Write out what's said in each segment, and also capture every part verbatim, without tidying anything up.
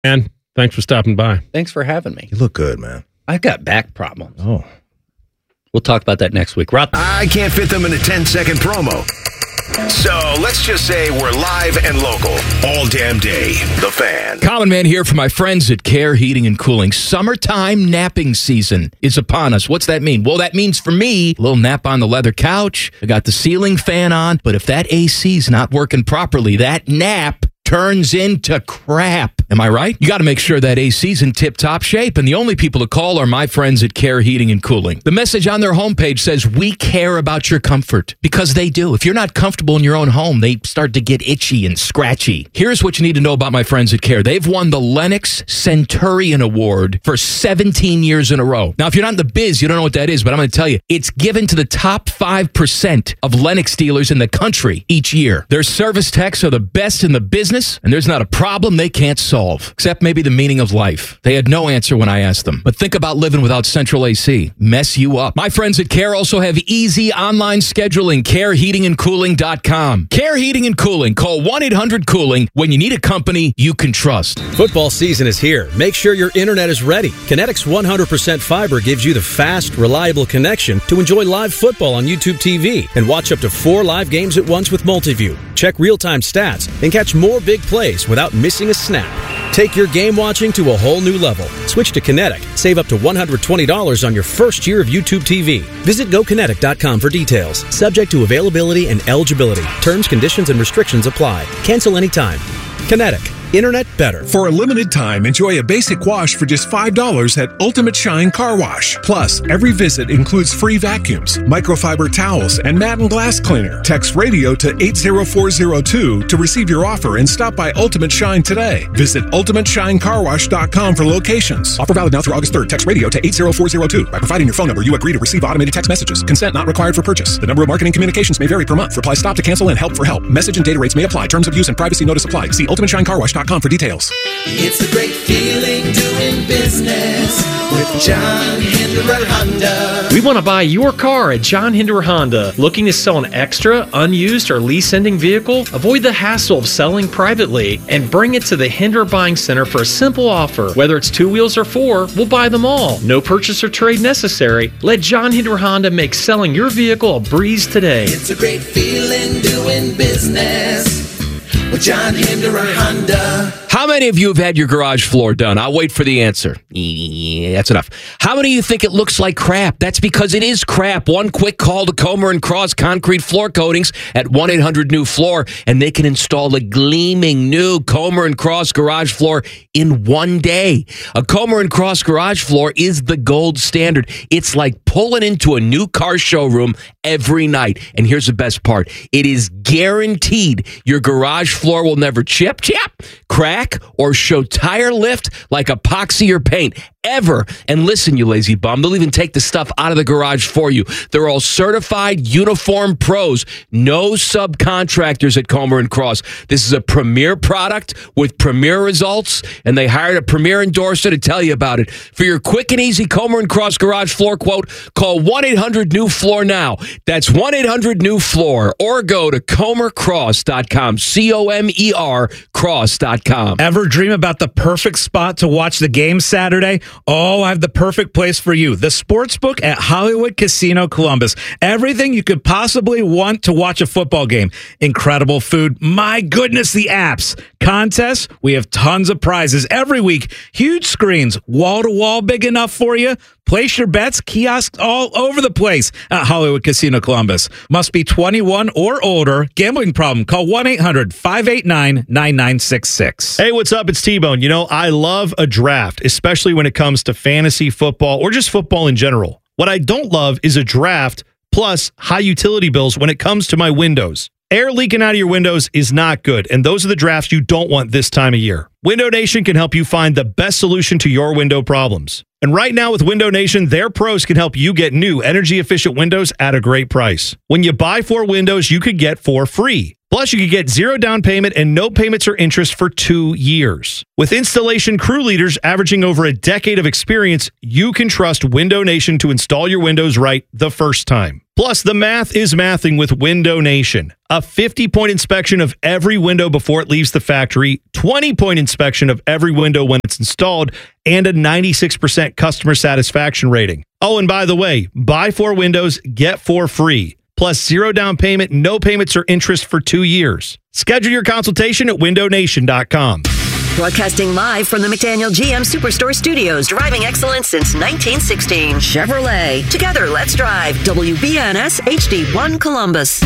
And thanks for stopping by. Thanks for having me. You look good, man. I've got back problems. Oh. We'll talk about that next week. Rob- I can't fit them in a ten-second promo. So let's just say we're live and local all damn day. The Fan. Common Man here for my friends at Care Heating and Cooling. Summertime napping season is upon us. What's that mean? Well, that means for me, a little nap on the leather couch. I got the ceiling fan on, but if that A C's not working properly, that nap turns into crap. Am I right? You got to make sure that A C's in tip-top shape, and the only people to call are my friends at Care Heating and Cooling. The message on their homepage says, we care about your comfort, because they do. If you're not comfortable in your own home, they start to get itchy and scratchy. Here's what you need to know about my friends at Care. They've won the Lennox Centurion Award for seventeen years in a row. Now, if you're not in the biz, you don't know what that is, but I'm going to tell you, it's given to the top five percent of Lennox dealers in the country each year. Their service techs are the best in the business, and there's not a problem they can't solve, except maybe the meaning of life. They had no answer when I asked them. But think about living without central A C. Mess you up. My friends at Care also have easy online scheduling. care heating and cooling dot com. Care Heating and Cooling. Call one eight hundred cooling when you need a company you can trust. Football season is here. Make sure your internet is ready. Kinetic's one hundred percent fiber gives you the fast, reliable connection to enjoy live football on YouTube T V and watch up to four live games at once with Multiview. Check real-time stats and catch more big plays without missing a snap. Take your game watching to a whole new level. Switch to Kinetic. Save up to one hundred twenty dollars on your first year of YouTube T V. Visit go kinetic dot com for details. Subject to availability and eligibility. Terms, conditions, and restrictions apply. Cancel anytime. Kinetic. Internet better. For a limited time, enjoy a basic wash for just five dollars at Ultimate Shine Car Wash. Plus, every visit includes free vacuums, microfiber towels, and mat and glass cleaner. Text radio to eight zero four zero two to receive your offer and stop by Ultimate Shine today. Visit ultimate shine car wash dot com for locations. Offer valid now through August third. Text radio to eight zero four zero two. By providing your phone number, you agree to receive automated text messages. Consent not required for purchase. The number of marketing communications may vary per month. Reply stop to cancel and help for help. Message and data rates may apply. Terms of use and privacy notice apply. See ultimate shine car wash dot com for details. It's a great feeling doing business with John Hinderer Honda. We want to buy your car at John Hinderer Honda. Looking to sell an extra, unused, or lease-ending vehicle? Avoid the hassle of selling privately and bring it to the Hinderer Buying Center for a simple offer. Whether it's two wheels or four, we'll buy them all. No purchase or trade necessary. Let John Hinderer Honda make selling your vehicle a breeze today. It's a great feeling doing business with John Hinderer Honda. How many of you have had your garage floor done? I'll wait for the answer. Yeah, that's enough. How many of you think it looks like crap? That's because it is crap. One quick call to Comer and Cross Concrete Floor Coatings at one eight hundred new floor, and they can install a gleaming new Comer and Cross garage floor in one day. A Comer and Cross garage floor is the gold standard. It's like pulling into a new car showroom every night. And here's the best part. It is guaranteed your garage floor will never chip, chip, crack, or show tire lift like epoxy or paint ever. And listen, you lazy bum, they'll even take the stuff out of the garage for you. They're all certified uniform pros. No subcontractors at Comer and Cross. This is a premier product with premier results, and they hired a premier endorser to tell you about it. For your quick and easy Comer and Cross garage floor quote, call one eight hundred new floor now. That's one eight hundred new floor, or go to comer cross dot com. C O M E R cross dot com. Ever dream about the perfect spot to watch the game Saturday? Oh, I have the perfect place for you. The Sportsbook at Hollywood Casino Columbus. Everything you could possibly want to watch a football game. Incredible food. My goodness, the apps. Contests. We have tons of prizes every week. Huge screens. Wall-to-wall big enough for you. Place your bets. Kiosks all over the place at Hollywood Casino Columbus. Must be twenty-one or older. Gambling problem? Call one eight hundred five eight nine nine nine six six. Hey, what's up? It's T-Bone. You know, I love a draft, especially when it comes to fantasy football or just football in general. What I don't love is a draft plus high utility bills when it comes to my windows. Air leaking out of your windows is not good, and those are the drafts you don't want this time of year. Window Nation can help you find the best solution to your window problems. And right now with Window Nation, their pros can help you get new energy-efficient windows at a great price. When you buy four windows, you could get four free. Plus, you could get zero down payment and no payments or interest for two years. With installation crew leaders averaging over a decade of experience, you can trust Window Nation to install your windows right the first time. Plus, the math is mathing with Window Nation. A fifty-point inspection of every window before it leaves the factory, twenty-point inspection of every window when it's installed, and a ninety-six percent customer satisfaction rating. Oh, and by the way, buy four windows, get four free. Plus zero down payment, no payments or interest for two years. Schedule your consultation at window nation dot com. Broadcasting live from the McDaniel G M Superstore Studios, driving excellence since nineteen sixteen. Chevrolet. Together, let's drive. W B N S H D one Columbus.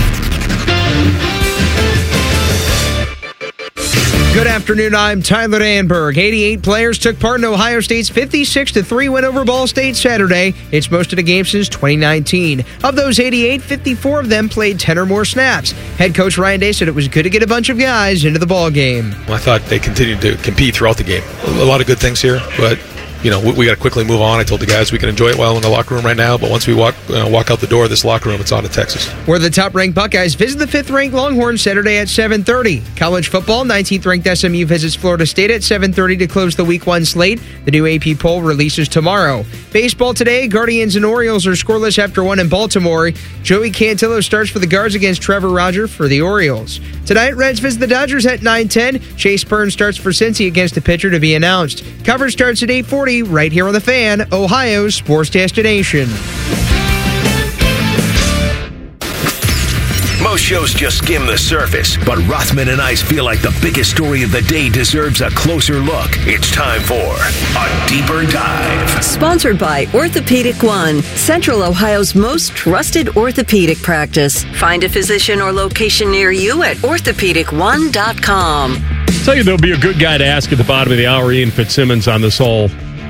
Good afternoon, I'm Tyler Danberg. eighty-eight players took part in Ohio State's fifty-six to three win over Ball State Saturday. It's most of the game since twenty nineteen. Of those eighty-eight, fifty-four of them played ten or more snaps. Head coach Ryan Day said it was good to get a bunch of guys into the ball game. I thought they continued to compete throughout the game. A lot of good things here, but you know, we, we got to quickly move on. I told the guys we can enjoy it well in the locker room right now, but once we walk uh, walk out the door of this locker room, it's on to Texas. Where the top-ranked Buckeyes visit the fifth-ranked Longhorns Saturday at seven thirty. College football, nineteenth-ranked S M U visits Florida State at seven thirty to close the Week one slate. The new A P poll releases tomorrow. Baseball today, Guardians and Orioles are scoreless after one in Baltimore. Joey Cantillo starts for the Guards against Trevor Roger for the Orioles. Tonight, Reds visit the Dodgers at nine ten. Chase Burns starts for Cincy against a pitcher to be announced. Coverage starts at eight forty right here on The Fan, Ohio's sports destination. Most shows just skim the surface, but Rothman and I feel like the biggest story of the day deserves a closer look. It's time for a deeper dive. Sponsored by Orthopedic One, Central Ohio's most trusted orthopedic practice. Find a physician or location near you at orthopedic one dot com. Tell you there'll be a good guy to ask at the bottom of the hour, Ian Fitzsimmons, on this whole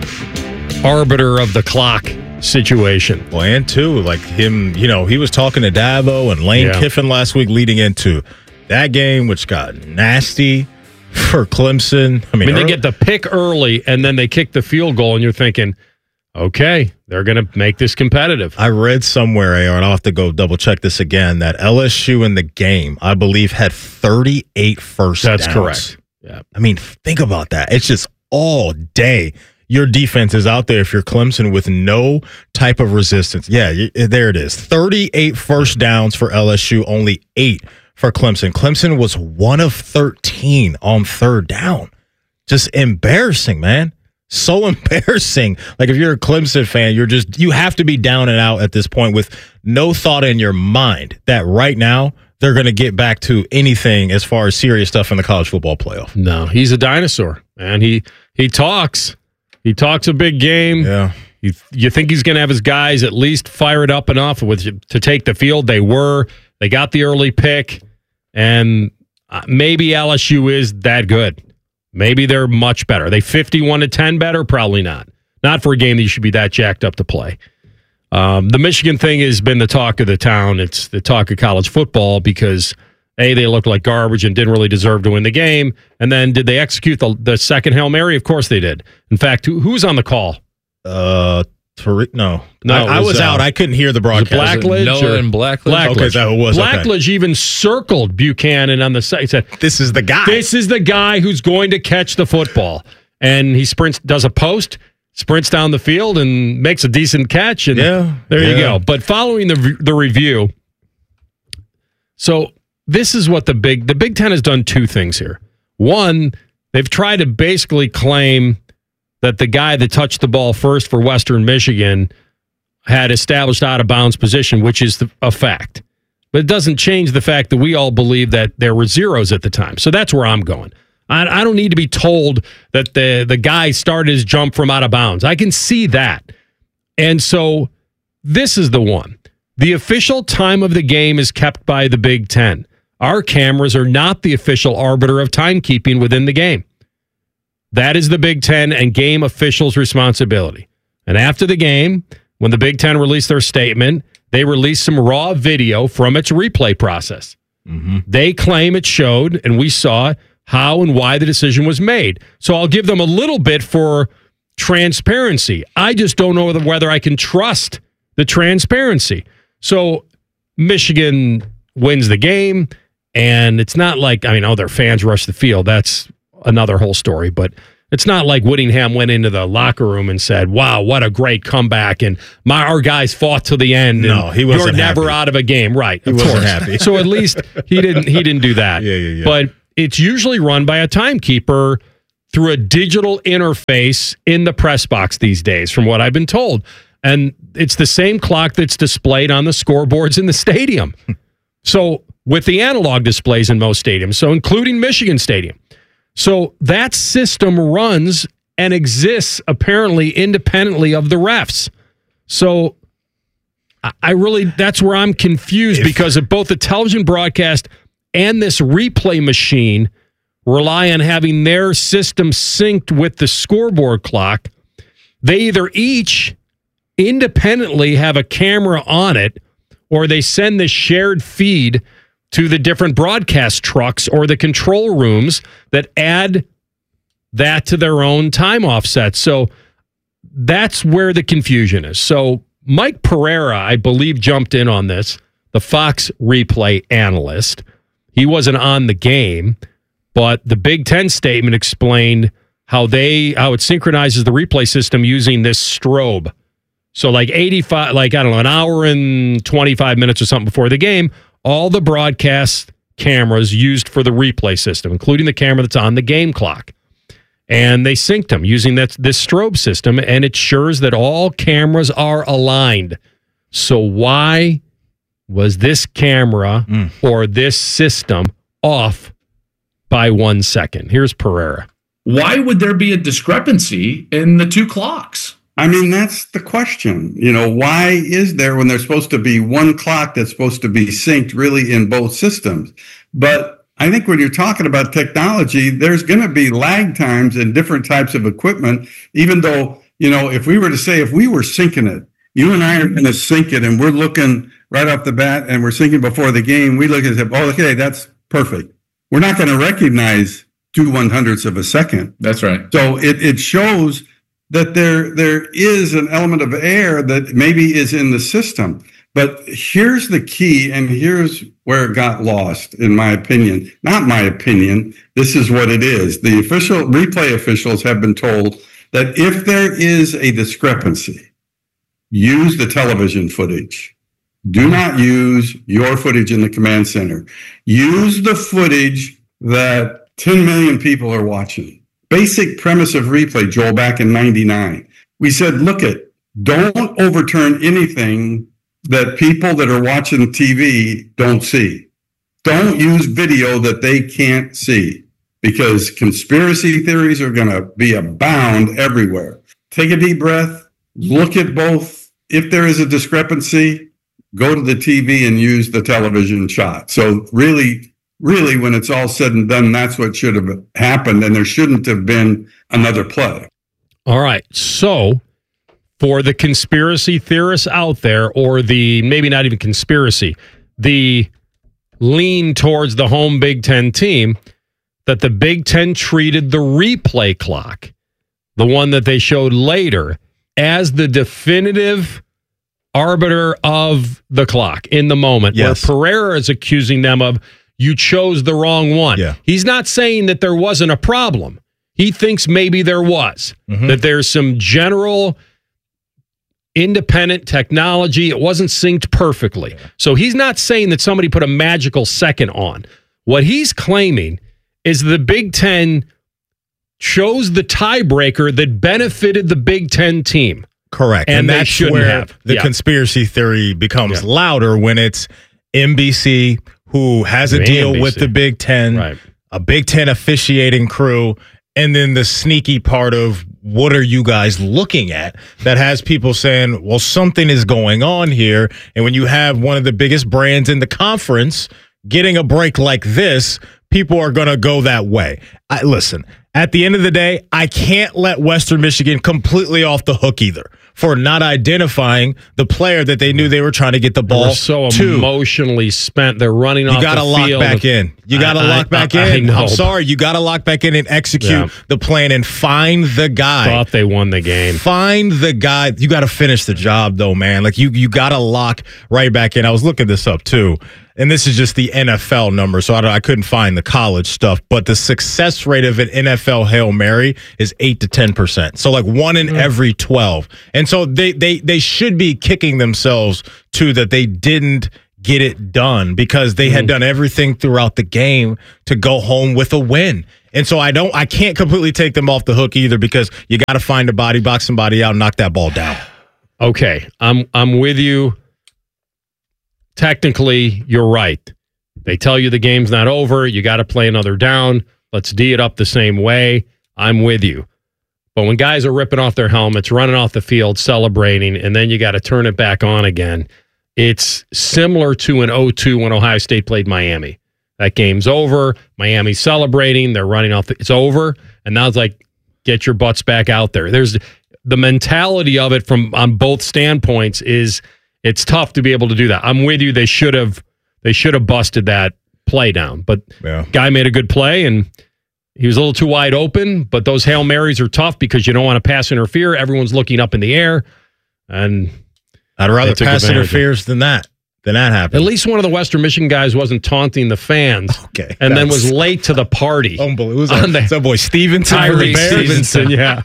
arbiter of the clock situation. Well, and too, like him, you know, he was talking to Dabo and Lane Yeah. Kiffin last week leading into that game, which got nasty for Clemson. I I mean, mean, they early- get the pick early, and then they kick the field goal, and you're thinking, okay, they're going to make this competitive. I read somewhere, and I'll have to go double check this again, that L S U in the game, I believe, had thirty-eight first That's downs. correct. Yeah. I mean, think about that. It's just all day. Your defense is out there if you're Clemson with no type of resistance. Yeah, you, there it is. thirty-eight first downs for L S U, only eight for Clemson. Clemson was one of thirteen on third down. Just embarrassing, man. So embarrassing. Like if you're a Clemson fan, you're just you have to be down and out at this point with no thought in your mind that right now they're going to get back to anything as far as serious stuff in the college football playoff. No, he's a dinosaur, man. He he talks. He talks a big game. Yeah. You, you think he's going to have his guys at least fired up enough with to take the field. They were. They got the early pick, and uh, maybe L S U is that good. Maybe they're much better. Are they fifty-one to ten better? Probably not. Not for a game that you should be that jacked up to play. Um, the Michigan thing has been the talk of the town. It's the talk of college football because, A, they looked like garbage and didn't really deserve to win the game. And then did they execute the, the second Hail Mary? Of course they did. In fact, who, who's on the call? Uh, Tariq, no. No, I, it I was, was uh, out. I couldn't hear the broadcast. Blackledge? Noah or- and Blackledge? Blackledge. Okay, that was, okay. Blackledge even circled Buchanan on the side. He said, This is the guy. this is the guy who's going to catch the football. And he sprints, does a post, sprints down the field and makes a decent catch. And Yeah, there you yeah. go. But following the the review, so this is what the Big the Big Ten has done two things here. One, they've tried to basically claim that the guy that touched the ball first for Western Michigan had established out of bounds position, which is the, a fact. But it doesn't change the fact that we all believe that there were zeros at the time. So that's where I'm going. I, I don't need to be told that the, the guy started his jump from out of bounds. I can see that. And so this is the one. The official time of the game is kept by the Big Ten. Our cameras are not the official arbiter of timekeeping within the game. That is the Big Ten and game officials' responsibility. And after the game, when the Big Ten released their statement, they released some raw video from its replay process. Mm-hmm. They claim it showed, and we saw how and why the decision was made. So I'll give them a little bit for transparency. I just don't know whether I can trust the transparency. So Michigan wins the game, and it's not like, I mean, oh, their fans rush the field. That's another whole story. But It's not like Whittingham went into the locker room and said, wow, what a great comeback, and my our guys fought to the end. No, and he wasn't You're never happy. out of a game. Right. He of wasn't course. happy. So at least he didn't he didn't do that. Yeah, yeah, yeah. But it's usually run by a timekeeper through a digital interface in the press box these days, from what I've been told. And it's the same clock that's displayed on the scoreboards in the stadium. So with the analog displays in most stadiums, so including Michigan Stadium. So that system runs and exists apparently independently of the refs. So I- I really, that's where I'm confused, If- because of both the television broadcast and this replay machine rely on having their system synced with the scoreboard clock. They either each independently have a camera on it, or they send the shared feed to the different broadcast trucks or the control rooms that add that to their own time offset. So that's where the confusion is. So Mike Pereira, I believe, jumped in on this, the Fox replay analyst. He wasn't on the game, but the Big Ten statement explained how they how it synchronizes the replay system using this strobe. So like eighty-five, like, I don't know, an hour and twenty-five minutes or something before the game, all the broadcast cameras used for the replay system, including the camera that's on the game clock. And they synced them using that, this strobe system, and it ensures that all cameras are aligned. So why was this camera Mm. or this system off by one second? Here's Pereira. Why would there be a discrepancy in the two clocks? I mean, that's the question. You know, why is there, when there's supposed to be one clock that's supposed to be synced really in both systems? But I think when you're talking about technology, there's going to be lag times in different types of equipment, even though, you know, if we were to say, if we were syncing it, you and I are going to sync it, and we're looking right off the bat, and we're syncing before the game, we look and say, oh, okay, that's perfect. We're not going to recognize two one hundredths of a second. That's right. So it, it shows that there there is an element of error that maybe is in the system. But here's the key, and here's where it got lost, in my opinion. Not my opinion. This is what it is. The official replay officials have been told that if there is a discrepancy, use the television footage. Do not use your footage in the command center. Use the footage that ten million people are watching. Basic premise of replay, Joel, back in ninety-nine. We said, look it, don't overturn anything that people that are watching T V don't see. Don't use video that they can't see, because conspiracy theories are going to be abound everywhere. Take a deep breath, look at both. If there is a discrepancy, go to the T V and use the television shot. So really, really, when it's all said and done, that's what should have happened, and there shouldn't have been another play. All right. So for the conspiracy theorists out there, or the maybe not even conspiracy, the lean towards the home Big Ten team, that the Big Ten treated the replay clock, the one that they showed later, as the definitive arbiter of the clock in the moment. Yes. Where Pereira is accusing them of, you chose the wrong one. Yeah. He's not saying that there wasn't a problem. He thinks maybe there was, Mhm. that there's some general independent technology. It wasn't synced perfectly. So he's not saying that somebody put a magical second on. What he's claiming is the Big Ten chose the tiebreaker that benefited the Big Ten team. Correct. And, they that's shouldn't where have. the Yeah. conspiracy theory becomes Yeah. louder, when it's N B C who has a N B C. deal with the Big Ten, Right. a Big Ten officiating crew, and then the sneaky part of, what are you guys looking at, that has people saying, well, something is going on here. And when you have one of the biggest brands in the conference getting a break like this, people are going to go that way. I, listen, at the end of the day, I can't let Western Michigan completely off the hook either for not identifying the player that they knew they were trying to get the They're ball so to. emotionally spent. They're running off You got to the lock field. back in. You got to I- lock I- back I- in. I know. I'm sorry. You got to lock back in and execute Yeah. the plan and find the guy. Thought they won the game. Find the guy. You got to finish the job, though, man. Like, you, you got to lock right back in. I was looking this up, too. and this is just the N F L number, so I, don't, I couldn't find the college stuff, but the success rate of an N F L Hail Mary is eight to ten percent. So like one in mm. every twelve. And so they, they, they should be kicking themselves, too, that they didn't get it done because they mm. had done everything throughout the game to go home with a win. And so I don't, I can't completely take them off the hook either because you got to find a body, box somebody out, and knock that ball down. Okay, I'm I'm with you. Technically, you're right. They tell you the game's not over. You got to play another down. Let's D it up the same way. I'm with you. But when guys are ripping off their helmets, running off the field, celebrating, and then you got to turn it back on again, it's similar to an oh two when Ohio State played Miami. That game's over. Miami's celebrating. They're running off. The, it's over. And now it's like, get your butts back out there. There's the mentality of it from on both standpoints is it's tough to be able to do that. I'm with you. They should have they should have busted that play down. But yeah. Guy made a good play, and he was a little too wide open. But those Hail Marys are tough because you don't want to pass interfere. Everyone's looking up in the air. And I'd rather pass interference than that. Than that happened. At least one of the Western Michigan guys wasn't taunting the fans. Okay. And then was late to the party. Unbelievable. On the, that boy Stevenson. Tyree Stevenson, yeah.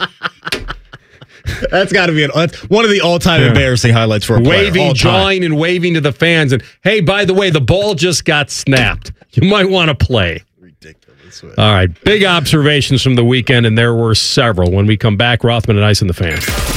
That's got to be an, one of the all-time yeah. embarrassing highlights for a player. Waving, jawing, and waving to the fans. And, hey, by the way, the ball just got snapped. You might want to play. Ridiculous. All right. Big observations from the weekend, and there were several. When we come back, Rothman and Ice and the Fan.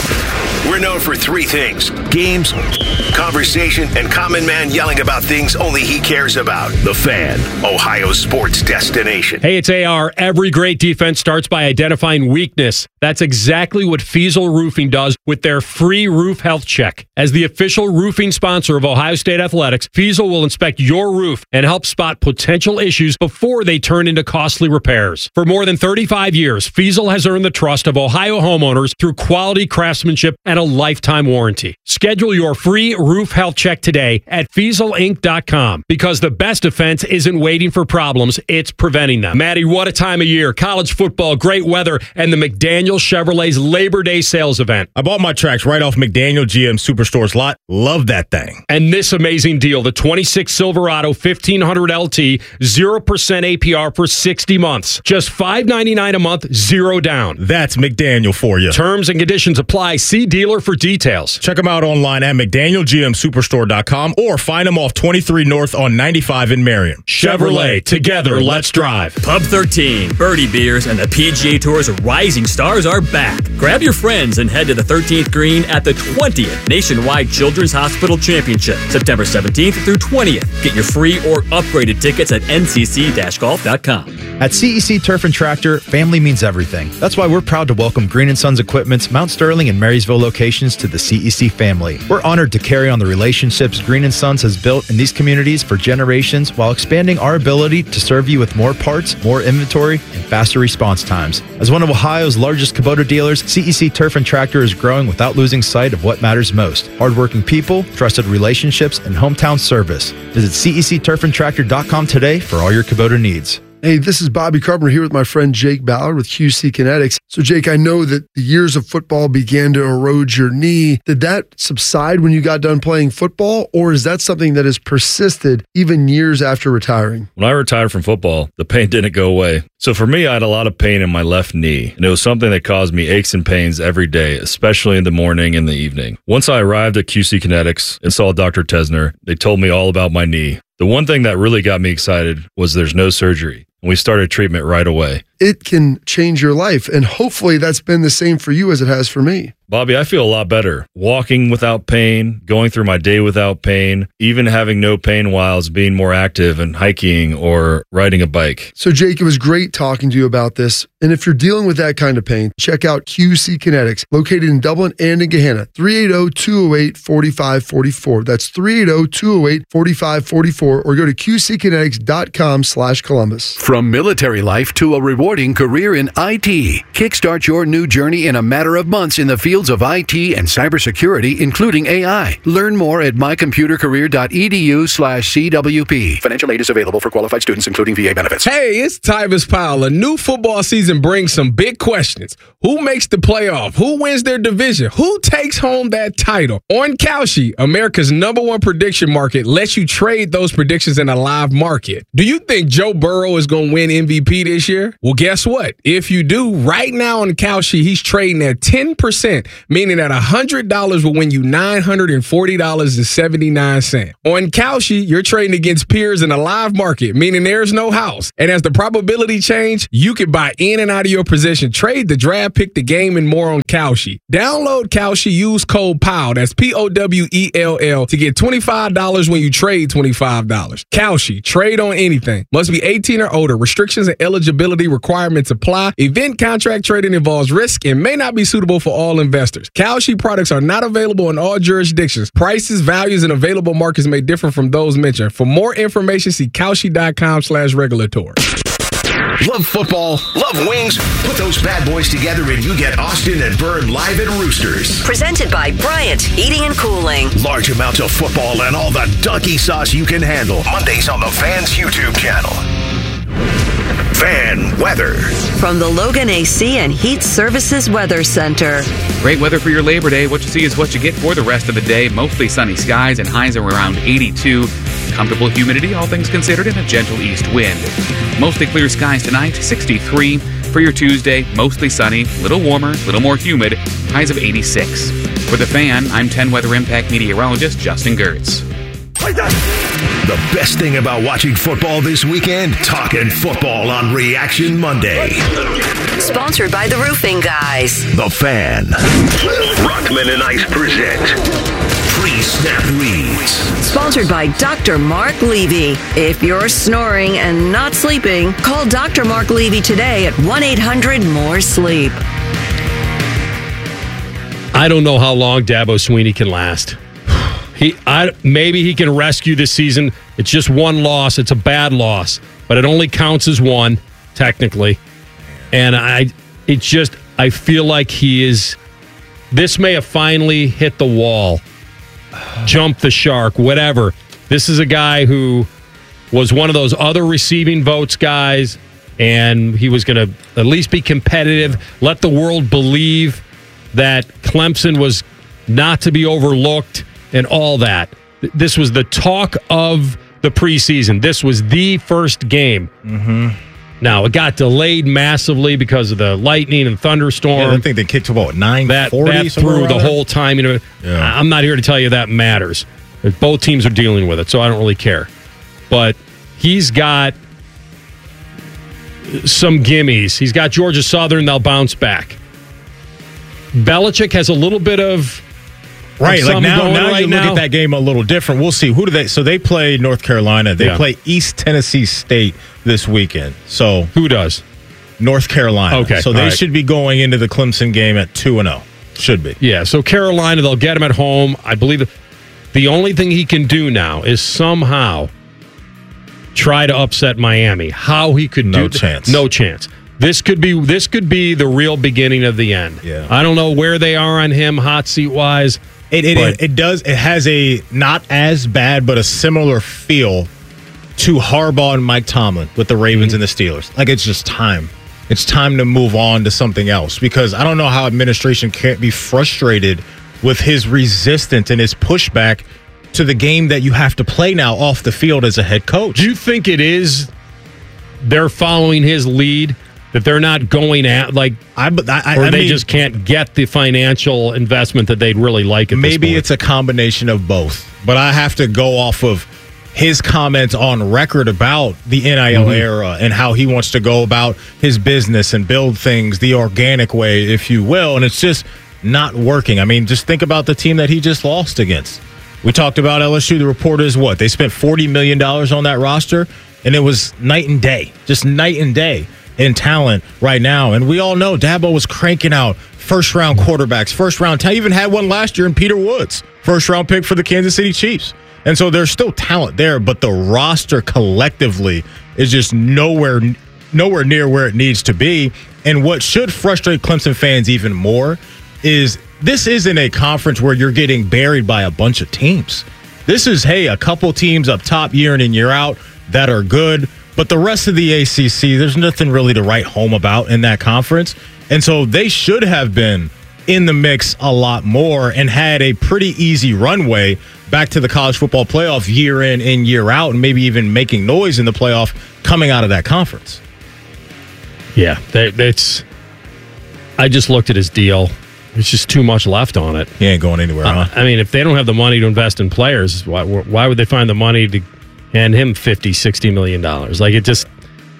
We're known for three things: games, conversation, and Common Man yelling about things only he cares about. The Fan, Ohio's sports destination. Hey, it's A R. Every great defense starts by identifying weakness. That's exactly what Fiesel Roofing does with their free roof health check. As the official roofing sponsor of Ohio State Athletics, Fiesel will inspect your roof and help spot potential issues before they turn into costly repairs. For more than thirty-five years, Fiesel has earned the trust of Ohio homeowners through quality craftsmanship and a lifetime warranty. Schedule your free roof health check today at Fiesel Inc dot com because the best defense isn't waiting for problems, it's preventing them. Maddie, what a time of year. College football, great weather, and the McDaniel Chevrolet's Labor Day sales event. I bought my tracks right off McDaniel G M Superstore's lot. Love that thing. And this amazing deal, the twenty-six Silverado fifteen hundred L T, zero percent A P R for sixty months. Just five ninety-nine a month, zero down. That's McDaniel for you. Terms and conditions apply. See dealer for details. Check them out online at McDaniel G M Superstore dot com or find them off twenty-three North on ninety-five in Marion. Chevrolet, together, let's drive. Pub thirteen, Birdie Beers, and the P G A Tour's rising stars are back. Grab your friends and head to the thirteenth green at the twentieth Nationwide Children's Hospital Championship, September seventeenth through twentieth. Get your free or upgraded tickets at N C C golf dot com. At C E C Turf and Tractor, family means everything. That's why we're proud to welcome Green and Sons Equipment's Mount Sterling and Marysville locations to the C E C family. We're honored to carry on the relationships Green and Sons has built in these communities for generations while expanding our ability to serve you with more parts, more inventory, and faster response times. As one of Ohio's largest Kubota dealers, C E C Turf and Tractor is growing without losing sight of what matters most: hardworking people, trusted relationships, and hometown service. Visit C E C turf and tractor dot com today for all your Kubota needs. Hey, this is Bobby Carpenter here with my friend Jake Ballard with Q C Kinetics. So, Jake, I know that the years of football began to erode your knee. Did that subside when you got done playing football, or is that something that has persisted even years after retiring? When I retired from football, the pain didn't go away. So for me, I had a lot of pain in my left knee, and it was something that caused me aches and pains every day, especially in the morning and the evening. Once I arrived at Q C Kinetics and saw Doctor Tesner, they told me all about my knee. The one thing that really got me excited was there's no surgery, and we started treatment right away. It can change your life, and hopefully that's been the same for you as it has for me. Bobby, I feel a lot better. Walking without pain, going through my day without pain, even having no pain while being more active and hiking or riding a bike. So, Jake, it was great talking to you about this. And if you're dealing with that kind of pain, check out Q C Kinetics, located in Dublin and in Gahanna, three eight zero, two zero eight, four five four four. That's three eight zero, two zero eight, four five four four, or go to Q C kinetics dot com slash Columbus. From military life to a reward Supporting career in I T. Kickstart your new journey in a matter of months in the fields of I T and cybersecurity, including A I. Learn more at mycomputercareer.edu slash CWP. Financial aid is available for qualified students, including V A benefits. Hey, it's Tyvis Powell. A new football season brings some big questions. Who makes the playoff? Who wins their division? Who takes home that title? On Kalshi, America's number one prediction market, lets you trade those predictions in a live market. Do you think Joe Burrow is going to win M V P this year? Well, guess what? If you do, right now on Kalshi, he's trading at ten percent, meaning that one hundred dollars will win you nine hundred forty dollars and seventy-nine cents. On Kalshi, you're trading against peers in a live market, meaning there's no house. And as the probability change, you can buy in and out of your position, trade the draft, pick the game, and more on Kalshi. Download Kalshi, use code POWELL, that's P O W E L L, to get twenty-five dollars when you trade twenty-five dollars. Kalshi, trade on anything. Must be eighteen or older. Restrictions and eligibility requirements apply. Event contract trading involves risk and may not be suitable for all investors. Kalshi products are not available in all jurisdictions. Prices, values, and available markets may differ from those mentioned. For more information, see Kalshi.com slash regulatory. Love football? Love wings? Put those bad boys together and you get Austin and Byrne live at Roosters. Presented by Bryant Heating and Cooling. Large amounts of football and all the donkey sauce you can handle. Mondays on the Fan's YouTube channel. Fan weather. From the Logan A C and Heat Services Weather Center. Great weather for your Labor Day. What you see is what you get for the rest of the day. Mostly sunny skies and highs are around eighty-two. Comfortable humidity, all things considered, and a gentle east wind. Mostly clear skies tonight, sixty-three. For your Tuesday, mostly sunny, little warmer, little more humid, highs of eighty-six. For the Fan, I'm ten Weather Impact meteorologist Justin Gertz. The best thing about watching football this weekend? Talking football on Reaction Monday. Sponsored by the Roofing Guys. The Fan. Rockman and Ice present Pre-Snap Reads. Sponsored by Doctor Mark Levy. If you're snoring and not sleeping, call Doctor Mark Levy today at one eight hundred more sleep. I don't know how long Dabo Swinney can last. He, I, maybe he can rescue this season. It's just one loss. It's a bad loss, but it only counts as one, technically. And I, it's just, I feel like he is, this may have finally hit the wall, jumped the shark, whatever. This is a guy who was one of those other receiving votes guys, and he was going to at least be competitive, let the world believe that Clemson was not to be overlooked. And all that. This was the talk of the preseason. This was the first game. Mm-hmm. Now, it got delayed massively because of the lightning and thunderstorm. Yeah, I think they kicked to about nine forty. That, that through the whole time. You know, yeah. I'm not here to tell you that matters. Both teams are dealing with it, so I don't really care. But he's got some gimmies. He's got Georgia Southern. They'll bounce back. Belichick has a little bit of... Right, like now, now right you look now. at that game a little different. We'll see. Who do they? So they play North Carolina. They Yeah. play East Tennessee State this weekend. So who does? North Carolina. Okay, so all they right. should be going into the Clemson game at two and zero. Should be. Yeah. So Carolina, they'll get him at home. I believe the only thing he can do now is somehow try to upset Miami. How he could No do chance. No chance. This could be this could be the real beginning of the end. Yeah. I don't know where they are on him, hot seat wise. It it, but- it it does. It has a not as bad, but a similar feel to Harbaugh and Mike Tomlin with the Ravens Mm-hmm. and the Steelers. Like it's just time. It's time to move on to something else because I don't know how administration can't be frustrated with his resistance and his pushback to the game that you have to play now off the field as a head coach. Do you think it is they're following his lead? That they're not going at like, I, I, or I they mean, just can't get the financial investment that they'd really like. At maybe this point. it's a combination of both, but I have to go off of his comments on record about the N I L Mhm. era and how he wants to go about his business and build things the organic way, if you will. And it's just not working. I mean, just think about the team that he just lost against. We talked about L S U. The report is what? They spent forty million dollars on that roster, and it was night and day, just night and day in talent right now. And we all know Dabo was cranking out first-round quarterbacks, first-round talent. Even had one last year in Peter Woods, first-round pick for the Kansas City Chiefs. And so there's still talent there, but the roster collectively is just nowhere nowhere near where it needs to be. And what should frustrate Clemson fans even more is this isn't a conference where you're getting buried by a bunch of teams. This is, hey, a couple teams up top year in and year out that are good. But the rest of the A C C, there's nothing really to write home about in that conference. And so they should have been in the mix a lot more and had a pretty easy runway back to the college football playoff year in and year out, and maybe even making noise in the playoff coming out of that conference. Yeah, that, that's. I just looked at his deal. There's just too much left on it. He ain't going anywhere, uh, huh? I mean, if they don't have the money to invest in players, why, why would they find the money to hand him fifty, sixty million dollars? Like, it just.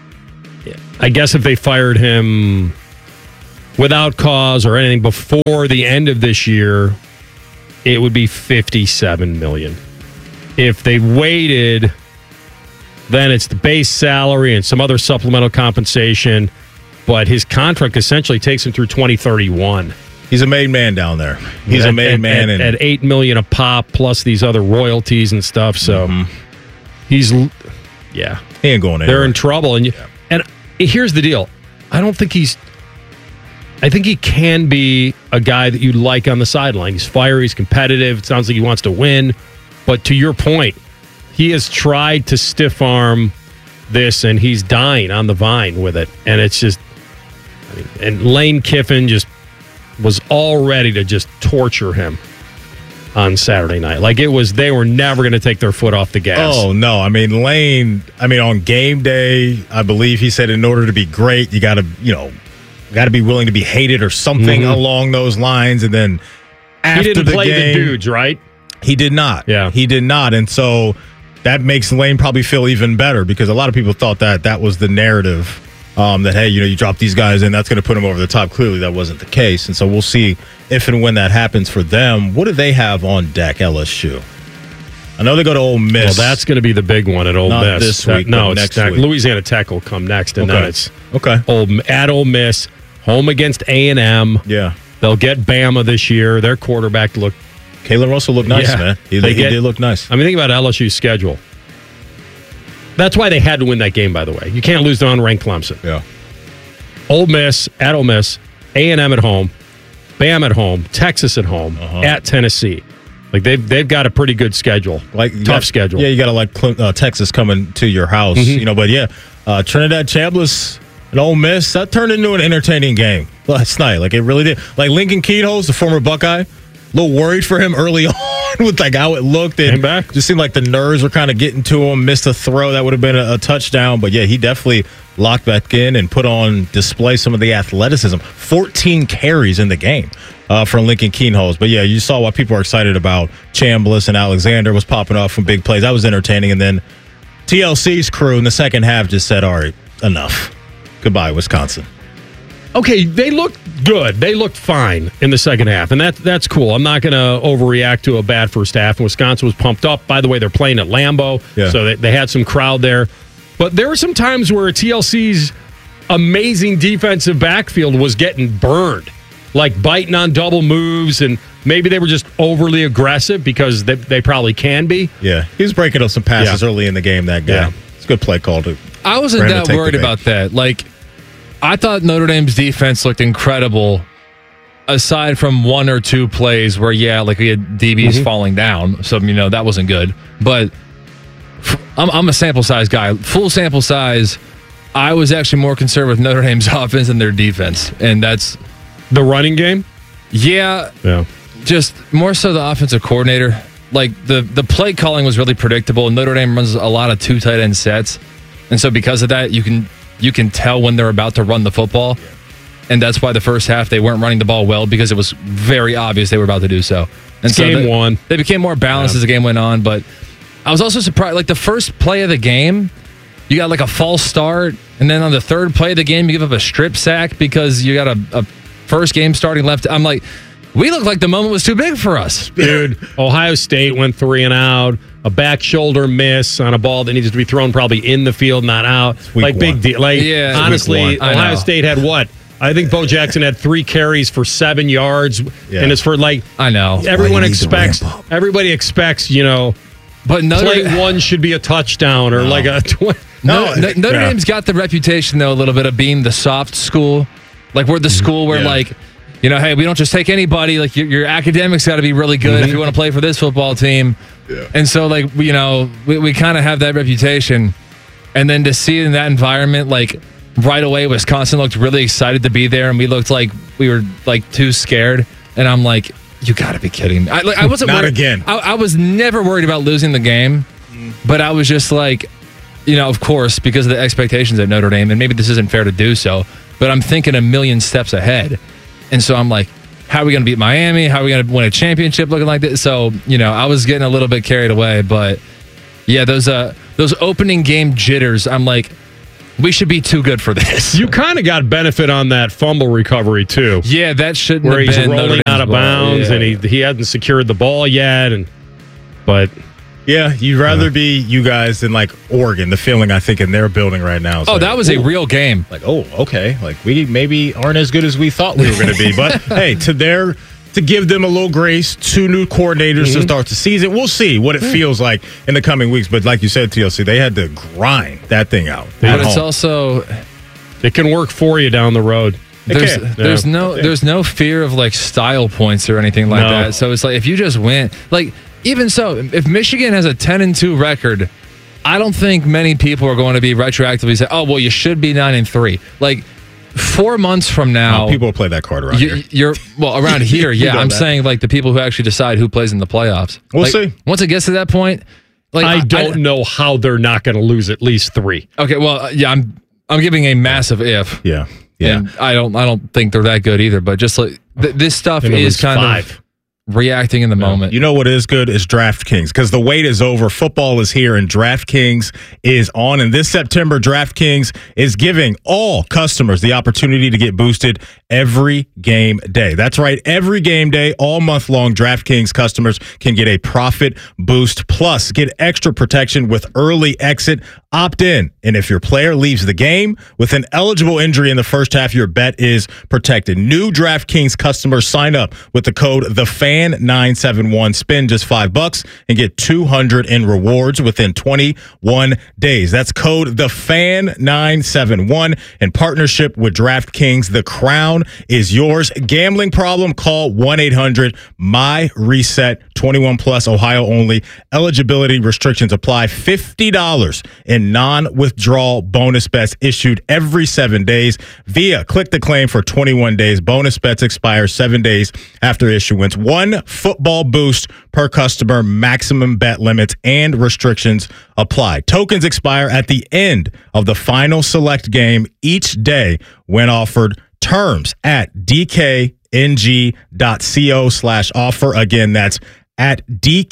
I guess if they fired him without cause or anything before the end of this year, it would be fifty-seven million dollars. If they waited, then it's the base salary and some other supplemental compensation, but his contract essentially takes him through twenty thirty-one. He's a made man down there. He's at, a made at, man. At, and at eight million dollars a pop, plus these other royalties and stuff, so mm-hmm. he's, yeah. He ain't going anywhere. They're in trouble. And, you, yeah. and here's the deal. I don't think he's, I think he can be a guy that you like on the sideline. He's fiery, he's competitive. It sounds like he wants to win. But to your point, he has tried to stiff arm this, and he's dying on the vine with it. And it's just, I mean, and Lane Kiffin just was all ready to just torture him on Saturday night. Like it was, they were never going to take their foot off the gas. Oh, no. I mean, Lane, I mean, on game day, I believe he said in order to be great, you got to, you know, got to be willing to be hated or something mm-hmm. along those lines. And then after he didn't the play game, the dudes, right? He did not. Yeah. He did not. And so that makes Lane probably feel even better because a lot of people thought that that was the narrative um, that, hey, you know, you drop these guys in, that's going to put them over the top. Clearly, that wasn't the case. And so we'll see if and when that happens for them. What do they have on deck, L S U? I know they go to Ole Miss. Well, that's going to be the big one at Ole Not Miss. this That, week, no, but it's next not. week. Louisiana Tech will come next, and Okay. then it's okay. Ole, at Ole Miss, home against A and M. Yeah. They'll get Bama this year. Their quarterback looked. Kalen Russell looked nice, yeah, man. He, they he get, did look nice. I mean, think about L S U's schedule. That's why they had to win that game, by the way. You can't lose to unranked Clemson. Yeah. Ole Miss, at Ole Miss, A and M at home, Bama at home, Texas at home, Uh-huh. at Tennessee. Like, they've, they've got a pretty good schedule. Like Tough got, schedule. Yeah, you got to like Cle- uh, Texas coming to your house, Mhm. you know. But yeah, uh, Trinidad Chambliss and Ole Miss, that turned into an entertaining game last night. Like it really did. Like Lincoln Keenholz, the former Buckeye, a little worried for him early on with like how it looked. And Came back. Just seemed like the nerves were kind of getting to him. Missed a throw that would have been a, a touchdown. But yeah, he definitely locked back in and put on display some of the athleticism. fourteen carries in the game uh, for Lincoln Keenholz. But yeah, you saw why people are excited about Chambliss and Alexander was popping off from big plays. That was entertaining. And then T L C's crew in the second half just said, all right, enough. Goodbye, Wisconsin. Okay, they looked good. They looked fine in the second half, and that, that's cool. I'm not going to overreact to a bad first half. Wisconsin was pumped up. By the way, they're playing at Lambeau, Yeah. so they, they had some crowd there. But there were some times where T L C's amazing defensive backfield was getting burned, like biting on double moves, and maybe they were just overly aggressive because they, they probably can be. Yeah, he was breaking up some passes Yeah. early in the game, that guy. Yeah. It's a good play call, to I wasn't for him to that take the worried bait. about that. Like, I thought Notre Dame's defense looked incredible, aside from one or two plays where, yeah, like we had D Bs Mm-hmm. falling down. So, you know, that wasn't good. But f- I'm, I'm a sample size guy. Full sample size, I was actually more concerned with Notre Dame's offense than their defense. And that's the running game? Yeah. Yeah. Just more so the offensive coordinator. Like, the, the play calling was really predictable. Notre Dame runs a lot of two tight end sets. And so because of that, you can you can tell when they're about to run the football. And that's why the first half they weren't running the ball well, because it was very obvious they were about to do so. And It's so game they, one. They became more balanced Yeah. as the game went on. But I was also surprised. Like, the first play of the game, you got like a false start. And then on the third play of the game, you give up a strip sack because you got a, a first game starting left. I'm like, we look like the moment was too big for us. Dude, Ohio State went three and out. A back shoulder miss on a ball that needs to be thrown probably in the field, not out. Like, big deal. Like, Yeah, honestly, week one. I Ohio know. State had what? I think Bo Jackson had three carries for seven yards, Yeah. and it's for like I know. everyone expects. Everybody expects, you know, but Notre play one should be a touchdown or No. like a. Tw- No, no, Notre yeah. Dame's got the reputation, though, a little bit of being the soft school. Like, we're the school where, Yeah. like, you know, hey, we don't just take anybody. Like, your, your academics got to be really good Mm-hmm. if you want to play for this football team. Yeah. And so, like, you know, we, we kind of have that reputation. And then to see it in that environment, like, right away, Wisconsin looked really excited to be there, and we looked like we were, like, too scared. And I'm like, you got to be kidding me. I, like, I wasn't Not worried. again. I, I was never worried about losing the game, but I was just like, you know, of course, because of the expectations at Notre Dame, and maybe this isn't fair to do so, but I'm thinking a million steps ahead. And so I'm like, how are we going to beat Miami? How are we going to win a championship looking like this? So, you know, I was getting a little bit carried away, but yeah, those uh those opening game jitters, I'm like, we should be too good for this. You kind of got benefit on that fumble recovery too. Yeah, that shouldn't where have he's been Notre rolling Dame's out of ball. bounds Yeah. and he he hadn't secured the ball yet, and but Yeah, you'd rather be you guys than like Oregon. The feeling I think in their building right now. Is Oh, like, that was a ooh, real game. Like, oh, okay. Like we maybe aren't as good as we thought we were going to be. But hey, to their to give them a little grace, two new coordinators Mm-hmm. to start the season. We'll see what it feels like in the coming weeks. But like you said, T L C, they had to grind that thing out. But at it's home. also it can work for you down the road. there's can. there's Yeah. no there's no fear of like style points or anything like No. that. So it's like if you just win, like even so, if Michigan has a ten and two record, I don't think many people are going to be retroactively say, oh well, you should be nine and three. Like four months from now, Oh, people will play that card around you, here. you're well around here. You Yeah, know I'm that. saying like the people who actually decide who plays in the playoffs. We'll Like, see. Once it gets to that point, like I don't know how they're not going to lose at least three. Okay, well, uh, yeah, I'm I'm giving a massive if. Yeah, yeah. And I don't I don't think they're that good either. But just like th- this stuff And it is was kind five. of reacting in the moment. You know what is good is DraftKings because the wait is over. Football is here and DraftKings is on. And this September, DraftKings is giving all customers the opportunity to get boosted every game day. That's right. Every game day, all month long, DraftKings customers can get a profit boost plus get extra protection with early exit opt in. And if your player leaves the game with an eligible injury in the first half, your bet is protected. New DraftKings customers sign up with the code the fan nine seven one. Spend just five bucks and get two hundred in rewards within twenty-one days. That's code the fan nine seven one in partnership with DraftKings. The crown is yours. Gambling problem? Call one eight hundred M Y reset. twenty-one plus, Ohio only. Eligibility restrictions apply. fifty dollars in non-withdrawal bonus bets issued every seven days via click the claim for twenty-one days. Bonus bets expire seven days after issuance. One football boost per customer. Maximum bet limits and restrictions apply. Tokens expire at the end of the final select game each day when offered. Terms at dkng.co slash offer. Again, that's at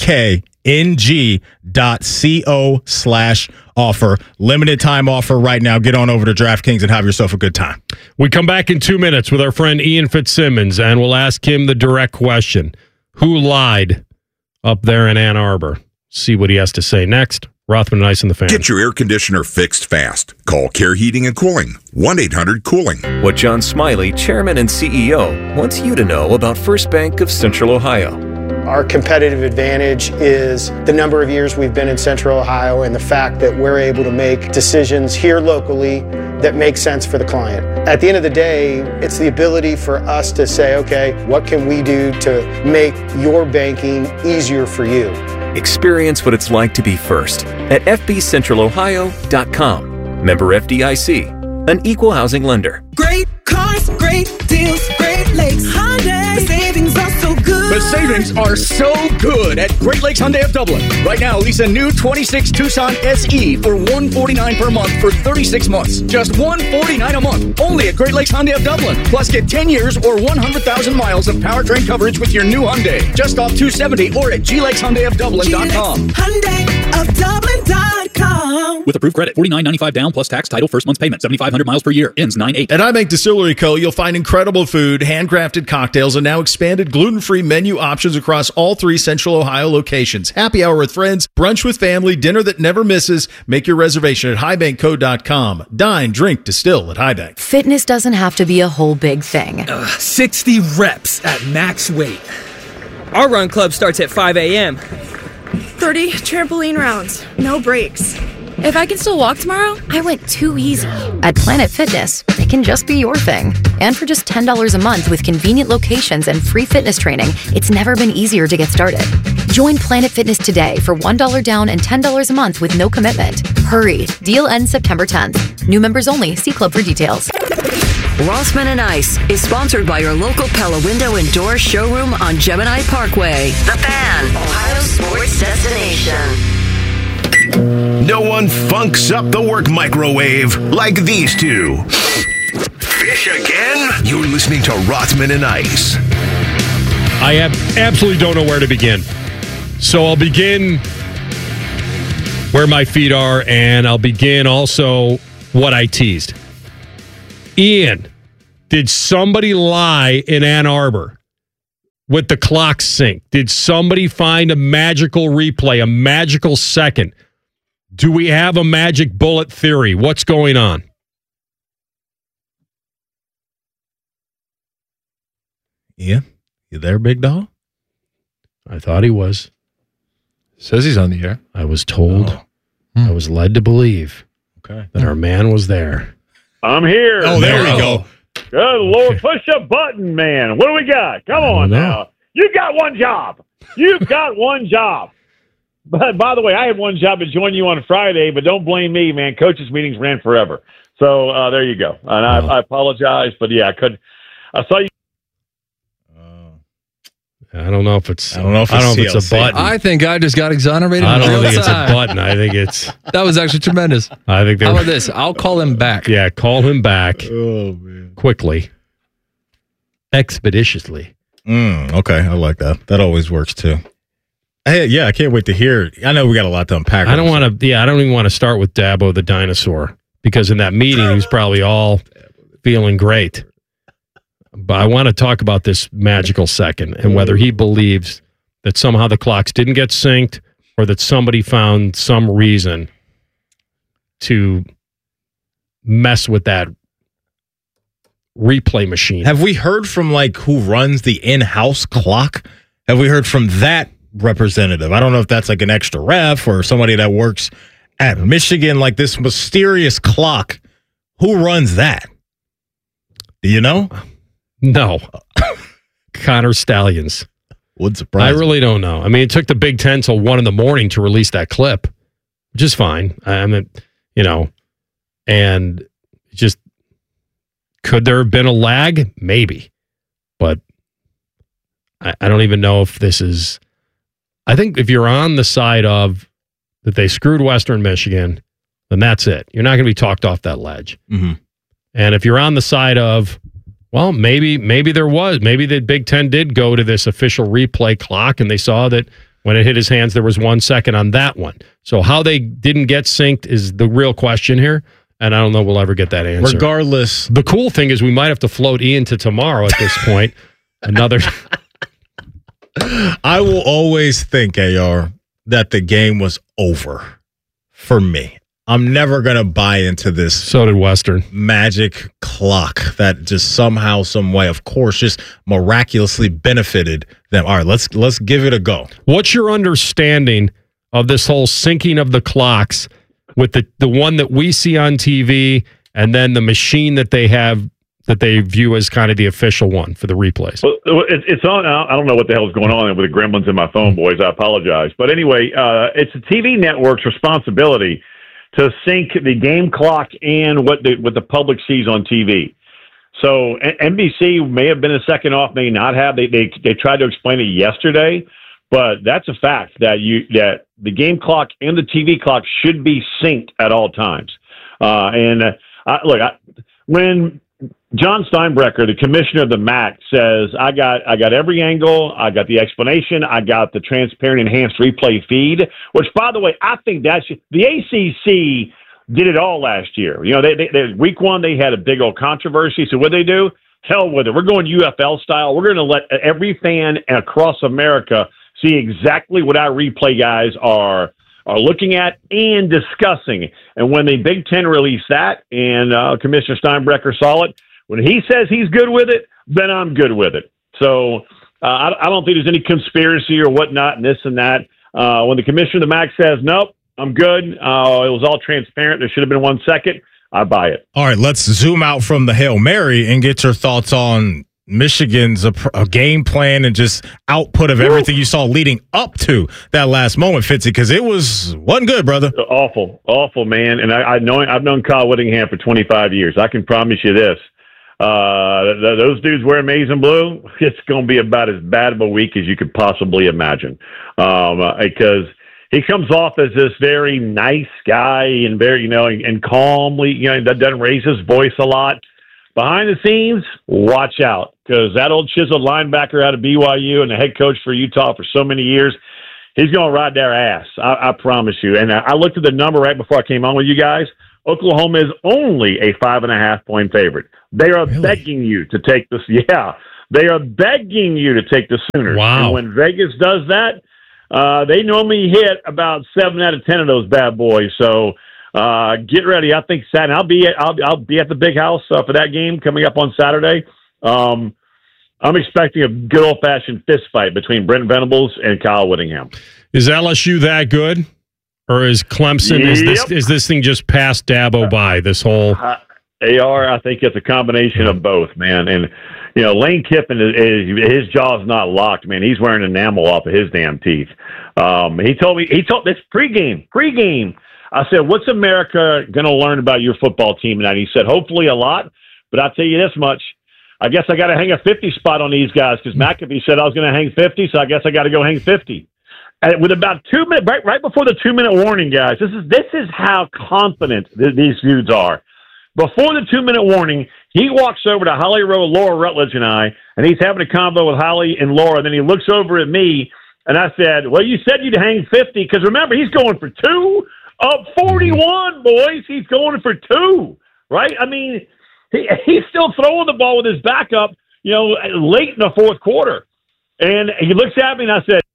dkng.co slash offer. Limited time offer right now. Get on over to DraftKings and have yourself a good time. We come back in two minutes with our friend Ian Fitzsimmons, and we'll ask him the direct question. Who lied up there in Ann Arbor? See what he has to say next. Rothman and Ice and the Fan. Get your air conditioner fixed fast. Call Care Heating and Cooling. one eight hundred cooling. What John Smiley, Chairman and C E O, wants you to know about First Bank of Central Ohio. Our competitive advantage is the number of years we've been in Central Ohio and the fact that we're able to make decisions here locally that make sense for the client. At the end of the day, it's the ability for us to say, okay, what can we do to make your banking easier for you? Experience what it's like to be first at f b central ohio dot com. Member F D I C, an equal housing lender. Great cars, great deals, Great Lakes Hyundai. The savings are so good. The savings are so good at Great Lakes Hyundai of Dublin. Right now, lease a new twenty-six Tucson S E for one hundred forty-nine dollars per month for thirty-six months. Just one hundred forty-nine dollars a month. Only at Great Lakes Hyundai of Dublin. Plus, get ten years or one hundred thousand miles of powertrain coverage with your new Hyundai. Just off two seventy or at g lakes hyundai of dublin dot com. Hyundai of Dublin dot com. With approved credit, forty-nine ninety-five down plus tax, title, first month's payment, seventy-five hundred miles per year, ends nine eight. At iBank Distillery Co., you'll find incredible food, handcrafted cocktails, and now expanded gluten-free menu options across all three Central Ohio locations. Happy hour with friends, brunch with family, dinner that never misses. Make your reservation at high bank co dot com. Dine, drink, distill at HighBank. Fitness doesn't have to be a whole big thing. Uh, sixty reps at max weight. Our run club starts at five a.m. thirty trampoline rounds, no breaks. If I can still walk tomorrow, I went too easy. At Planet Fitness, it can just be your thing. And for just ten dollars a month with convenient locations and free fitness training, it's never been easier to get started. Join Planet Fitness today for one dollar down and ten dollars a month with no commitment. Hurry. Deal ends September tenth. New members only. See club for details. Rossman and Ice is sponsored by your local Pella Window and Door showroom on Gemini Parkway. The Fan, Ohio sports destination. No one funks up the work microwave like these two. Fish again? You're listening to Rothman and Ice. I have absolutely don't know where to begin. So I'll begin where my feet are, and I'll begin also what I teased. Ian, did somebody lie in Ann Arbor with the clock sync? Did somebody find a magical replay, a magical second? Do we have a magic bullet theory? What's going on? Yeah. You there, big dog? I thought he was. Says he's on the air. I was told, oh. I was led to believe okay. that our man was there. I'm here. Oh, there we go. Good Lord, push a button, man. What do we got? Come on now. You got one job. You've got one job. But by the way, I had one job to join you on Friday, but don't blame me, man. Coaches meetings ran forever. So uh, there you go. And I, I apologize, but yeah, I could. I saw you. I don't know if it's. I don't know if it's, I don't know if it's a button. I think I just got exonerated. I don't in think real it's time. a button. I think it's. That was actually tremendous. I think. How about this? I'll call him back. Yeah, call him back. Oh man, quickly, expeditiously. Mm, okay, I like that. That always works too. Hey, yeah, I can't wait to hear it. I know we got a lot to unpack. I don't want to. Yeah, I don't even want to start with Dabo the dinosaur because in that meeting he was probably all feeling great. But I want to talk about this magical second and whether he believes that somehow the clocks didn't get synced or that somebody found some reason to mess with that replay machine. Have we heard from like who runs the in-house clock? Have we heard from that representative? I don't know if that's like an extra ref or somebody that works at Michigan, like this mysterious clock. Who runs that? Do you know? No. Connor Stallions. Would surprise I really don't know. I mean, it took the Big Ten till one in the morning to release that clip, which is fine. I mean, you know, and just could there have been a lag? Maybe. But I, I don't even know if this is. I think if you're on the side of that they screwed Western Michigan, then that's it. You're not going to be talked off that ledge. Mm-hmm. And if you're on the side of, well, maybe maybe there was. Maybe the Big Ten did go to this official replay clock and they saw that when it hit his hands, there was one second on that one. So how they didn't get synced is the real question here. And I don't know we'll ever get that answer. Regardless. The cool thing is we might have to float Ian to tomorrow at this point. Another. I will always think, A R, that the game was over for me. I'm never going to buy into this. So did Western. Magic clock that just somehow, some way, of course, just miraculously benefited them. All right, let's let's give it a go. What's your understanding of this whole syncing of the clocks with the, the one that we see on T V and then the machine that they have that they view as kind of the official one for the replays? Well, it, it's on. I don't know what the hell is going on with the gremlins in my phone, boys. I apologize. But anyway, uh, it's the T V network's responsibility to sync the game clock and what the what the public sees on T V. So N B C may have been a second off, may not have. They they they tried to explain it yesterday, but that's a fact that you that the game clock and the T V clock should be synced at all times. Uh, and uh, I, look, I, when John Steinbrecher, the commissioner of the M A C, says, I got I got every angle, I got the explanation, I got the transparent enhanced replay feed, which, by the way, I think that's the A C C did it all last year. You know, they, they, they week one, they had a big old controversy. So what they do? Hell with it. We're going U F L style. We're going to let every fan across America see exactly what our replay guys are are looking at and discussing. And when the Big Ten released that and uh, Commissioner Steinbrecher saw it, when he says he's good with it, then I'm good with it. So uh, I, I don't think there's any conspiracy or whatnot and this and that. Uh, when the commissioner of the M A C says, nope, I'm good. Uh, it was all transparent. There should have been one second. I buy it. All right, let's zoom out from the Hail Mary and get your thoughts on Michigan's a, a game plan and just output of everything you saw leading up to that last moment, Fitzy, because it was wasn't good, brother. Awful, awful, man. And I, I know I've known Kyle Whittingham for twenty-five years. I can promise you this: uh, th- those dudes wear maize and blue. It's going to be about as bad of a week as you could possibly imagine, um, uh, because he comes off as this very nice guy and very, you know, and, and calmly, you know, that doesn't raise his voice a lot. Behind the scenes, watch out, because that old chiseled linebacker out of B Y U and the head coach for Utah for so many years, he's going to ride their ass. I, I promise you. And I looked at the number right before I came on with you guys. Oklahoma is only a five and a half point favorite. They are really? begging you to take this. Yeah, they are begging you to take the Sooners. Wow. And when Vegas does that, uh, they normally hit about seven out of ten of those bad boys. So. Uh, get ready. I think Saturday. I'll be at, I'll, I'll be at the big house uh, for that game coming up on Saturday. Um, I'm expecting a good old fashioned fist fight between Brent Venables and Kyle Whittingham. Is L S U that good, or is Clemson? Yep. Is this is this thing just past Dabo by this whole? Uh, they are. I think it's a combination of both, man. And you know, Lane Kiffin is, is his jaw's not locked, man. He's wearing enamel off of his damn teeth. Um, he told me. He told this pregame. Pregame. I said, what's America going to learn about your football team tonight? He said, hopefully a lot, but I'll tell you this much. I guess I got to hang a fifty spot on these guys because McAfee said I was going to hang fifty, so I guess I got to go hang fifty. And with about two minutes, right, right before the two-minute warning, guys, this is this is how confident th- these dudes are. Before the two-minute warning, he walks over to Holly Rowe, Laura Rutledge, and I, and he's having a convo with Holly and Laura, and then he looks over at me, and I said, well, you said you'd hang fifty, because remember, he's going for two. Up forty-one, boys. He's going for two, right? I mean, he, he's still throwing the ball with his backup, you know, late in the fourth quarter. And he looks at me and I said,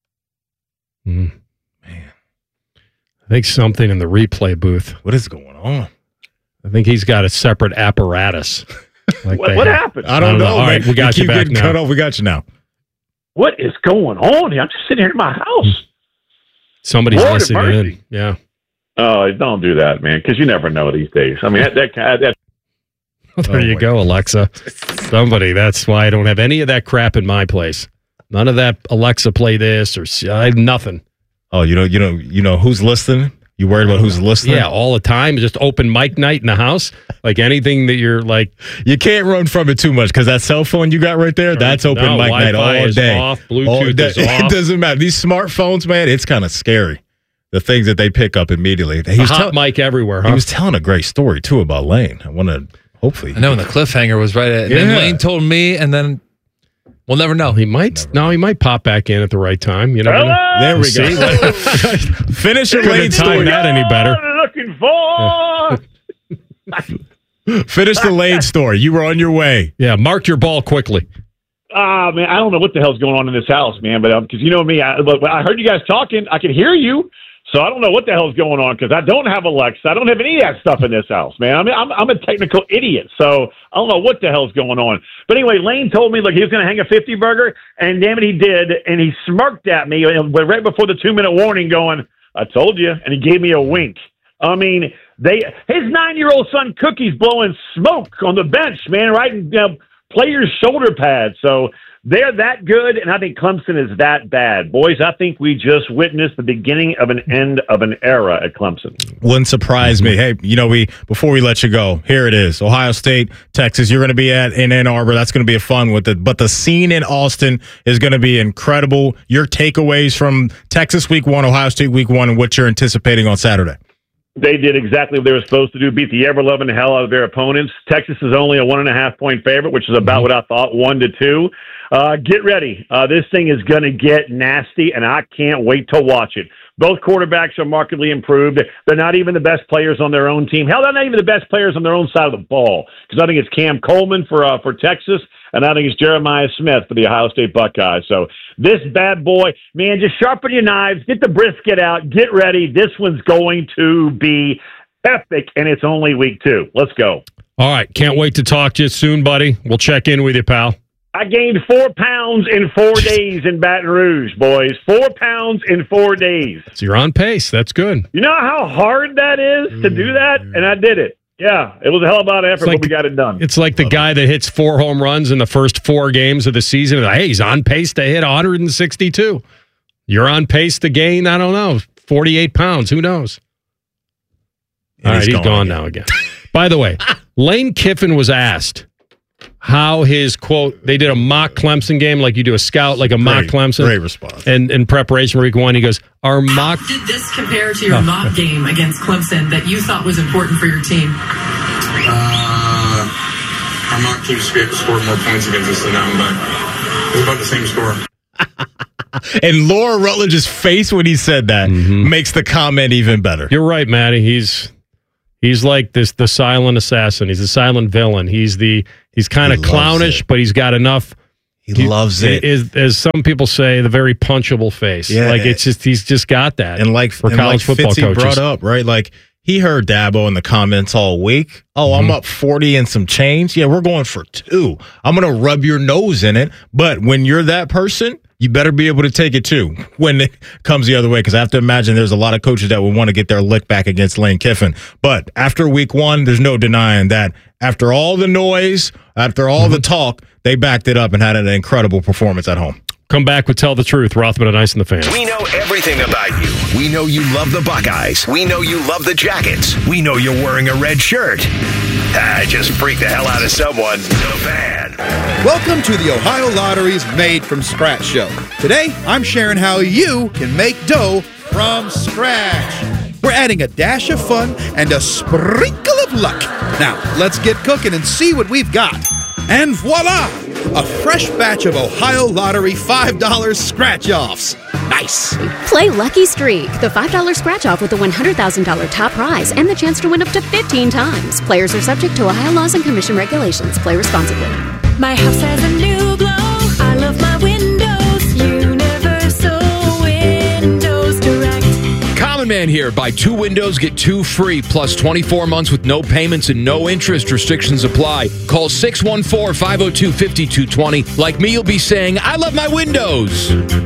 mm, man, I think something in the replay booth. What is going on? I think he's got a separate apparatus. Like what what happened? I don't, I don't know. know. All right, we got you, you back now. Cut off. We got you now. What is going on here? I'm just sitting here in my house. Somebody's Lord listening in. Yeah. Oh, don't do that, man, because you never know these days. I mean, that, that, that well, there oh, you go, Alexa. Somebody. That's why I don't have any of that crap in my place. None of that Alexa play this or I have nothing. Oh, you know, you know, you know who's listening? You worried about who's listening? Yeah, all the time. Just open mic night in the house. Like anything that you're like, you can't run from it too much because that cell phone you got right there, that's open no, mic Wi-Fi night all is day. Off, Bluetooth all, is off. It doesn't matter. These smartphones, man, it's kind of scary. The things that they pick up immediately. He a was hot tell- mic everywhere. Huh? He was telling a great story too about Lane. I want to hopefully. I know, and the cliffhanger was right at. Yeah. And then Lane told me, and then we'll never know. He might. Never no, he might pop back in at the right time. You know. There we go. Finish your Lane story. Not any better. Looking for. Finish the Lane story. You were on your way. Yeah, mark your ball quickly. Ah, uh, man, I don't know what the hell's going on in this house, man. But because um, you know me, I, but I heard you guys talking. I could hear you. So I don't know what the hell's going on because I don't have Alexa. I don't have any of that stuff in this house, man. I mean, I'm, I'm a technical idiot, so I don't know what the hell's going on. But anyway, Lane told me, look, he was going to hang a fifty burger, and damn it, he did. And he smirked at me right before the two-minute warning going, I told you, and he gave me a wink. I mean, they his nine-year-old son Cookie's blowing smoke on the bench, man, right in you know, players' shoulder pads. So they're that good, and I think Clemson is that bad. Boys, I think we just witnessed the beginning of an end of an era at Clemson. Wouldn't surprise me. Hey, you know, we before we let you go, here it is. Ohio State, Texas. You're going to be at in Ann Arbor. That's going to be a fun with it. But the scene in Austin is going to be incredible. Your takeaways from Texas week one, Ohio State week one, and what you're anticipating on Saturday. They did exactly what they were supposed to do, beat the ever-loving hell out of their opponents. Texas is only a one-and-a-half-point favorite, which is about what I thought, one to two. Uh, get ready. Uh, this thing is going to get nasty, and I can't wait to watch it. Both quarterbacks are markedly improved. They're not even the best players on their own team. Hell, they're not even the best players on their own side of the ball because I think it's Cam Coleman for uh, for Texas, and I think it's Jeremiah Smith for the Ohio State Buckeyes. So this bad boy, man, just sharpen your knives, get the brisket out, get ready. This one's going to be epic, and it's only week two. Let's go. All right. Can't wait to talk to you soon, buddy. We'll check in with you, pal. I gained four pounds in four days in Baton Rouge, boys. Four pounds in four days. So you're on pace. That's good. You know how hard that is to do that? And I did it. Yeah, it was a hell of a lot of effort, like, but we got it done. It's like the guy that hits four home runs in the first four games of the season. And, hey, he's on pace to hit one hundred sixty-two. You're on pace to gain, I don't know, forty-eight pounds. Who knows? And All right, he's he's gone gone now again. By the way, Lane Kiffin was asked how his, quote, they did a mock Clemson game, like you do a scout, like a mock Great, Clemson. great response. And in preparation for week one, he goes, our mock. How did this compare to your Oh. mock game against Clemson that you thought was important for your team? Uh, our mock team should be able to score more points against us than them, but it was about the same score. And Laura Rutledge's face when he said that makes the comment even better. You're right, Matty. He's he's like this the silent assassin. He's a silent villain. He's the he's kind of He loves clownish, it. but he's got enough. He loves it. Is, as some people say, the very punchable face. Yeah. Like it's just he's just got that. And like for and college like football Fitzy coaches. brought up, right? Like he heard Dabo in the comments all week. Oh, I'm up forty and some change. Yeah, we're going for two. I'm going to rub your nose in it. But when you're that person, you better be able to take it too when it comes the other way. Because I have to imagine there's a lot of coaches that would want to get their lick back against Lane Kiffin. But after week one, there's no denying that after all the noise, after all the talk, they backed it up and had an incredible performance at home. Come back with Tell the Truth. Rothman and Ice and the Fans. We know everything about you. We know you love the Buckeyes. We know you love the Jackets. We know you're wearing a red shirt. Ah, just freak the hell out of someone. The Fan. Welcome to the Ohio Lottery's Made from Scratch show. Today, I'm sharing how you can make dough from scratch. We're adding a dash of fun and a sprinkle of luck. Now, let's get cooking and see what we've got. And voila! A fresh batch of Ohio Lottery five dollar scratch-offs. Nice. Play Lucky Streak, the five dollar scratch-off with a one hundred thousand dollars top prize and the chance to win up to fifteen times. Players are subject to Ohio laws and commission regulations. Play responsibly. My house has a new glow. I love my windows. Universal Windows Direct. Common Man here. Buy two windows, get two free, plus twenty-four months with no payments and no interest. Restrictions apply. Call six one four, five oh two, five two two zero. Like me, you'll be saying, I love my windows.